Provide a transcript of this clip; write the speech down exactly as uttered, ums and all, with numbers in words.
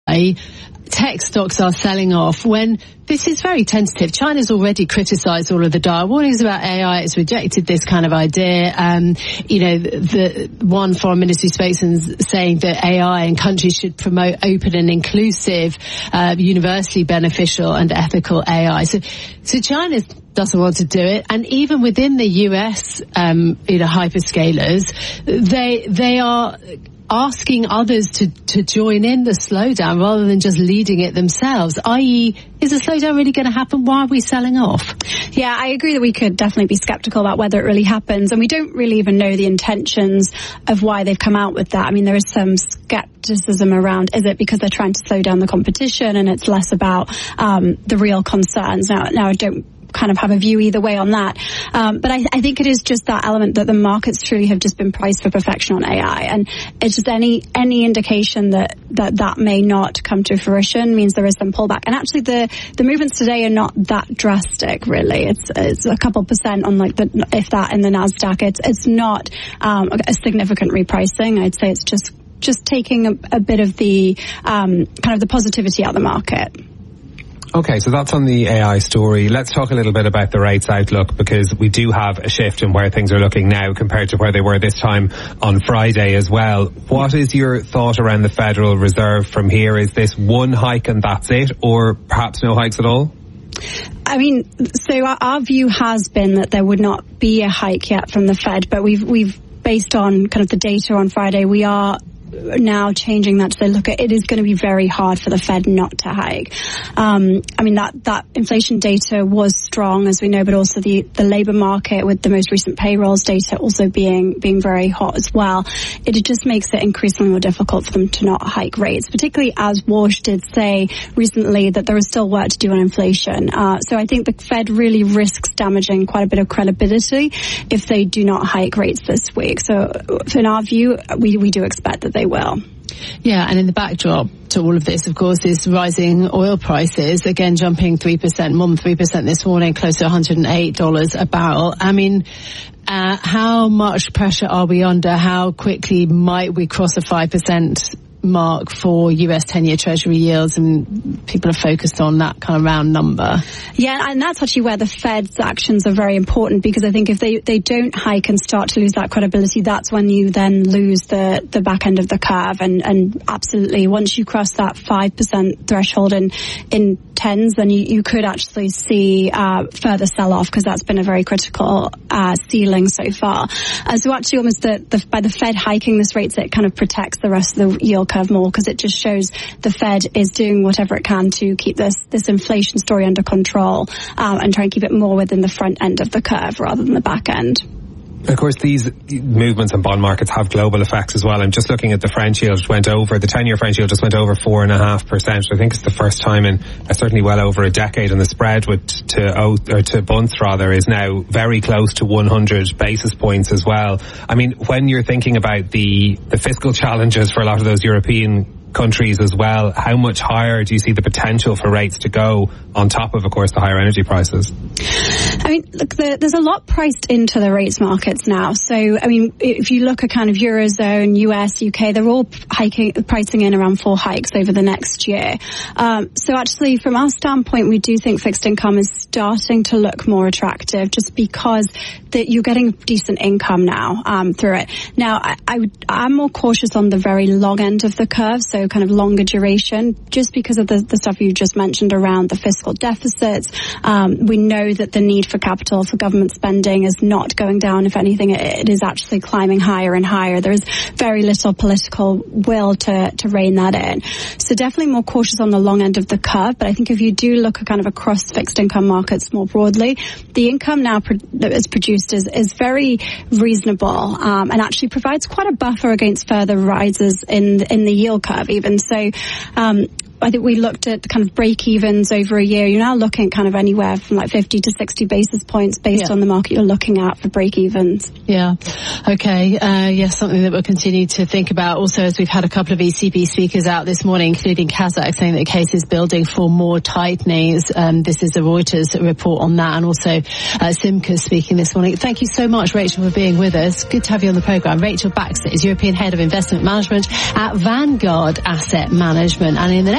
tech stocks are selling off when this is very tentative. China's already criticised all of the dire warnings about A I. It's rejected this kind of idea. Um, you know, the, the one foreign ministry spokesman saying that A I and countries should promote open and inclusive, uh, universally beneficial and ethical A I. So, so China doesn't want to do it, and even within the U S, um, you know, hyperscalers, they they are asking others to, to join in the slowdown rather than just leading it themselves, that is, is the slowdown really going to happen? Why are we selling off? Yeah, I agree that we could definitely be skeptical about whether it really happens, and we don't really even know the intentions of why they've come out with that. I mean, there is some skepticism around, is it because they're trying to slow down the competition and it's less about um, the real concerns? Now, now I don't kind of have a view either way on that. Um, but I, I think it is just that element that the markets truly have just been priced for perfection on A I. And it's just any, any indication that, that that may not come to fruition means there is some pullback. And actually the, the movements today are not that drastic, really. It's, it's a couple percent on like the, if that in the NASDAQ. It's, it's not, um, a significant repricing. I'd say it's just, just taking a, a bit of the, um, kind of the positivity out of the market. Okay, so that's on the A I story. Let's talk a little bit about the rates outlook, because we do have a shift in where things are looking now compared to where they were this time on Friday as well. What is your thought around the Federal Reserve from here? Is this one hike and that's it, or perhaps no hikes at all? I mean, so our, our view has been that there would not be a hike yet from the Fed, but we've, we've based on kind of the data on Friday, we are now changing that to say, look, it is going to be very hard for the Fed not to hike. Um, I mean, that, that inflation data was strong, as we know, but also the, the labour market with the most recent payrolls data also being, being very hot as well. It just makes it increasingly more difficult for them to not hike rates, particularly as Walsh did say recently that there is still work to do on inflation. Uh, so I think the Fed really risks damaging quite a bit of credibility if they do not hike rates this week. So in our view, we, we do expect that they They will. Yeah, and in the backdrop to all of this, of course, is rising oil prices, again jumping three percent, more than three percent this morning, close to one hundred eight dollars a barrel. I mean, uh, how much pressure are we under? How quickly might we cross a five percent mark for U S ten-year Treasury yields, and people are focused on that kind of round number? Yeah, and that's actually where the Fed's actions are very important, because I think if they, they don't hike and start to lose that credibility, that's when you then lose the, the back end of the curve. And, and absolutely, once you cross that five percent threshold in, in tens, then you, you could actually see uh, further sell-off, because that's been a very critical uh, ceiling so far. Uh, so actually, almost the, the, by the Fed hiking this rate, it kind of protects the rest of the yield curve more, because it just shows the Fed is doing whatever it can to keep this this inflation story under control, um, and try and keep it more within the front end of the curve rather than the back end. Of course, these movements in bond markets have global effects as well. I'm just looking at the French yield, went over, the ten-year French yield just went over four and a half percent. I think it's the first time in uh, certainly well over a decade, and the spread with to oh, or to Bunds rather is now very close to one hundred basis points as well. I mean, when you're thinking about the the fiscal challenges for a lot of those European countries as well, how much higher do you see the potential for rates to go, on top of, of course, the higher energy prices? I mean, look, the, there's a lot priced into the rates markets now. So, I mean, if you look at kind of Eurozone, U S, U K, they're all hiking, pricing in around four hikes over the next year. Um, so actually, from our standpoint, we do think fixed income is starting to look more attractive, just because that you're getting decent income now um, through it. Now, I, I would, I'm more cautious on the very long end of the curve, so kind of longer duration, just because of the, the stuff you just mentioned around the fiscal deficits. Um, we know that the need for capital for government spending is not going down. If anything, it, it is actually climbing higher and higher. There is very little political will to, to rein that in. So definitely more cautious on the long end of the curve. But I think if you do look at kind of across fixed income markets more broadly, the income now pro- that is produced is, is very reasonable, um, and actually provides quite a buffer against further rises in, in the yield curve. Even so, um, I think we looked at kind of break-evens over a year. You're now looking at kind of anywhere from like fifty to sixty basis points based yeah. on the market you're looking at for break-evens. Yeah. Okay. Uh, yes, something that we'll continue to think about. Also, as we've had a couple of E C B speakers out this morning, including Kazak, saying that the case is building for more tightenings. Um, this is a Reuters report on that, and also uh, Simca speaking this morning. Thank you so much, Rachel, for being with us. Good to have you on the programme. Rachel Baxter is European Head of Investment Management at Vanguard Asset Management. And in the next